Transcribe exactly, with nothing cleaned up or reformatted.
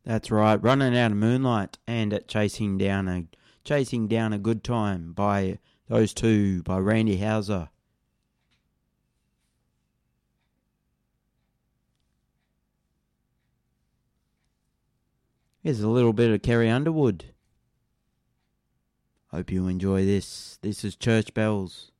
That's right, Running Out of Moonlight and Chasing Down a Chasing Down a Good Time by those two, by Randy Houser. Here's a little bit of Carrie Underwood. Hope you enjoy this. This is Church Bells.